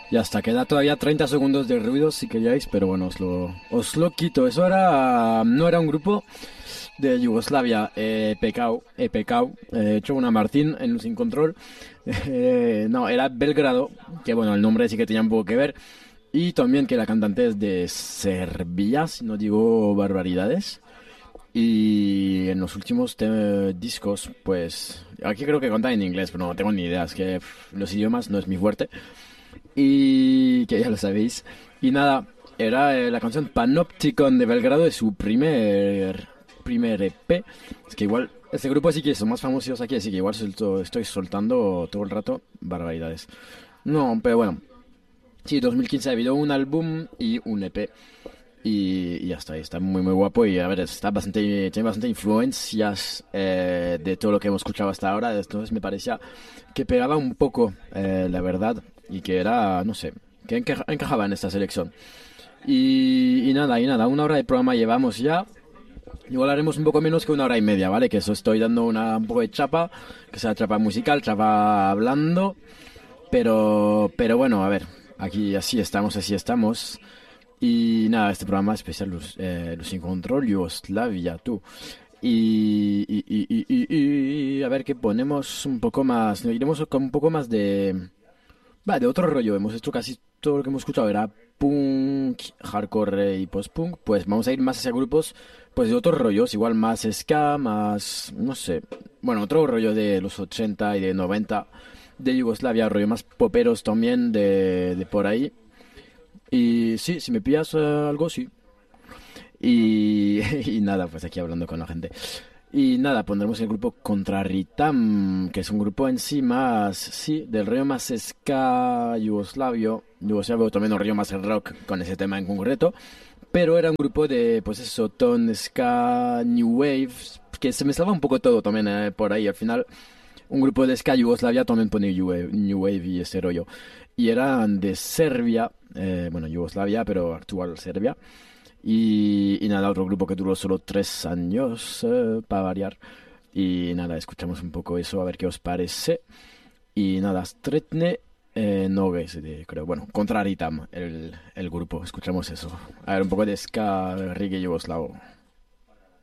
Ya está, queda todavía 30 segundos de ruido si queríais, pero bueno, os lo quito. Eso era, no era un grupo de Yugoslavia, Pecao, hecho una Martín en Sin Control. No, era Belgrado, que bueno, el nombre sí que tenía un poco que ver. Y también que la cantante es de Serbia, si no digo barbaridades. Y en los últimos discos, pues aquí creo que cantan en inglés, pero no tengo ni idea, es que los idiomas no es mi fuerte. Y que ya lo sabéis. Y nada, era la canción Panopticon de Belgrado de su primer EP. Es que igual, este grupo sí que son más famosos aquí, así que igual estoy soltando todo el rato barbaridades. No, pero bueno, sí, 2015 ha habido un álbum y un EP. Y ya está muy muy guapo y a ver, tiene bastante influencias de todo lo que hemos escuchado hasta ahora, entonces me parecía que pegaba un poco, la verdad, y que era, no sé, que encajaba en esta selección. Y nada, una hora de programa llevamos ya. Igual haremos un poco menos que una hora y media, ¿vale? Que eso estoy dando un poco de chapa, que sea chapa musical, chapa hablando, pero bueno, a ver, aquí así estamos. Y nada, este programa especial los Sin Control Yugoslavia, tú. Y a ver qué ponemos un poco más. Iremos con un poco más de otro rollo. Hemos hecho casi todo lo que hemos escuchado. Era punk, hardcore y post-punk. Pues vamos a ir más hacia grupos pues de otros rollos. Igual más ska, más. No sé. Bueno, otro rollo de los 80 y de 90 de Yugoslavia. Rollo más poperos también de por ahí. Y sí, si me pillas algo, sí. Y, y nada, pues aquí hablando con la gente. Y nada, pondremos el grupo Contraritam, que es un grupo en sí más, sí, del rollo más ska yugoslavio, también un rollo más rock con ese tema en concreto. Pero era un grupo de, pues eso, ton, ska, new wave, que se mezclaba un poco todo también por ahí. Al final, un grupo de ska Yugoslavia también pone new wave y ese rollo. Y eran de Serbia, bueno, Yugoslavia, pero actual Serbia. Y nada, otro grupo que duró solo 3 años, para variar. Y nada, escuchamos un poco eso, a ver qué os parece. Y nada, Stretne Noge, creo. Bueno, Contraritam, el grupo. Escuchamos eso. A ver, un poco de ska, reggae yugoslavo.